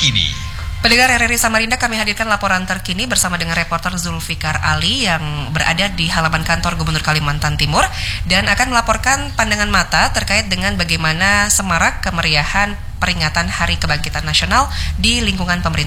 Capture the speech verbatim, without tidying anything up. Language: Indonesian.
terkini. Pendengar R R I Samarinda, kami hadirkan laporan terkini bersama dengan reporter Zulfikar Ali yang berada di halaman kantor Gubernur Kalimantan Timur dan akan melaporkan pandangan mata terkait dengan bagaimana semarak kemeriahan peringatan Hari Kebangkitan Nasional di lingkungan pemerintah